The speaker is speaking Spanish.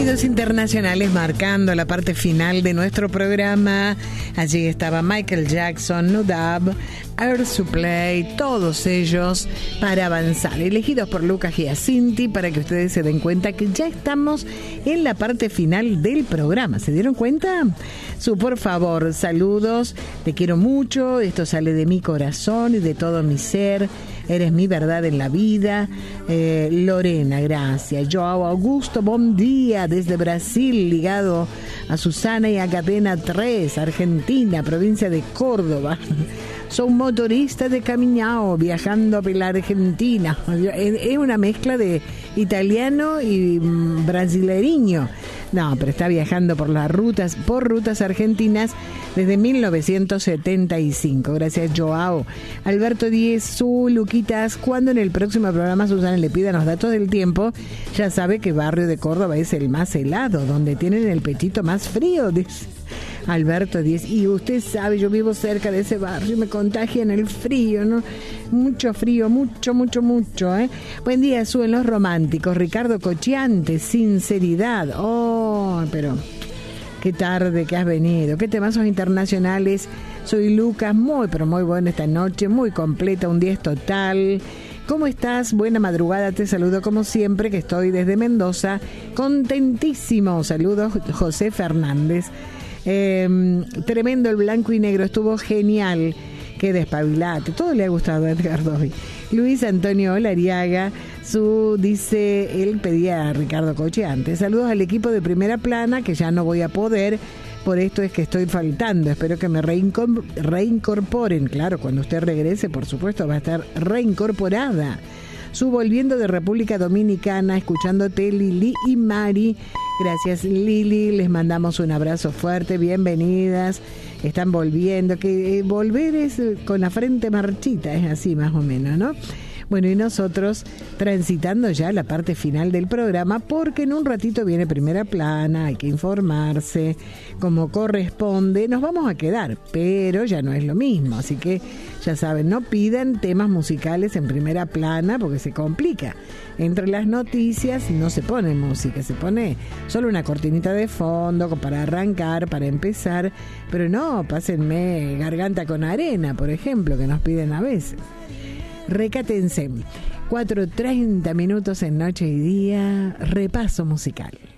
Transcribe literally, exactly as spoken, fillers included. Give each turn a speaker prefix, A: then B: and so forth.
A: Sonidos internacionales marcando la parte final de nuestro programa. Allí estaba Michael Jackson, Nudab, Air Supply, todos ellos para avanzar, elegidos por Lucas Giacinti, para que ustedes se den cuenta que ya estamos en la parte final del programa. ¿Se dieron cuenta? Su, por favor, saludos, te quiero mucho, esto sale de mi corazón y de todo mi ser. Eres mi verdad en la vida. eh, Lorena, gracias. Joao Augusto, buen día desde Brasil, ligado a Susana y a Cadena tres, Argentina, provincia de Córdoba. Soy motorista de caminao viajando por la Argentina. Es una mezcla de italiano y brasileño. No, pero está viajando por las rutas, por rutas argentinas desde mil novecientos setenta y cinco. Gracias, Joao. Alberto Díez, su Luquitas, cuando en el próximo programa Susana le pida los datos del tiempo, ya sabe que barrio de Córdoba es el más helado, donde tienen el pechito más frío, dice Alberto Díez. Y usted sabe, yo vivo cerca de ese barrio, me contagian el frío, ¿no? Mucho frío, mucho, mucho, mucho, ¿eh? Buen día, suben los románticos. Ricardo Cochiante, sinceridad. Oh, pero qué tarde que has venido. Qué temazos internacionales. Soy Lucas, muy, pero muy bueno esta noche, muy completa, un diez total. ¿Cómo estás? Buena madrugada, te saludo como siempre, que estoy desde Mendoza, contentísimo. Saludos, José Fernández. Eh, tremendo el blanco y negro, estuvo genial. Qué despabilate, todo le ha gustado a Edgardo hoy. Luis Antonio Olariaga, su dice, él pedía a Ricardo Cochiante. Saludos al equipo de Primera Plana, que ya no voy a poder, por esto es que estoy faltando. Espero que me reincor- reincorporen. Claro, cuando usted regrese, por supuesto, va a estar reincorporada. Su volviendo de República Dominicana, escuchándote Lili y Mari. Gracias, Lili, les mandamos un abrazo fuerte, bienvenidas. Están volviendo, que eh, volver es eh, con la frente marchita, es así más o menos, ¿no? Bueno, y nosotros transitando ya la parte final del programa, porque en un ratito viene Primera Plana, hay que informarse como corresponde. Nos vamos a quedar, pero ya no es lo mismo, así que ya saben, no pidan temas musicales en Primera Plana porque se complica. Entre las noticias no se pone música, se pone solo una cortinita de fondo para arrancar, para empezar, pero no, pásenme Garganta con Arena, por ejemplo, que nos piden a veces. Recátense. cuatro treinta minutos en Noche y Día, repaso musical.